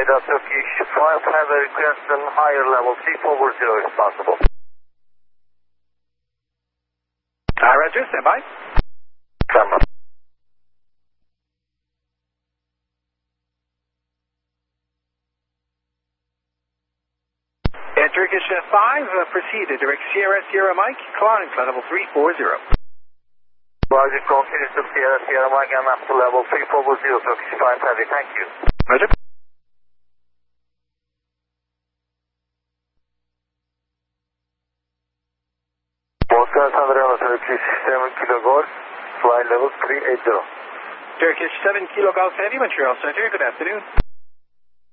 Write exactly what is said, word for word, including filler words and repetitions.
Radar Turkish five have a request on higher level three four zero if possible. Uh, Roger, stand by. Stand by. And Turkish uh, five, uh, proceed to direct Sierra Sierra Mike, climb to level three four zero. Roger, continue to Sierra Sierra Mike and up to level three four zero, Turkish five heavy, thank you. Roger. Moscow Sandriano, Turkish seven Kilo Golf, fly level three eight zero. Turkish seven Kilo Golf Heavy, Montreal Center, good afternoon.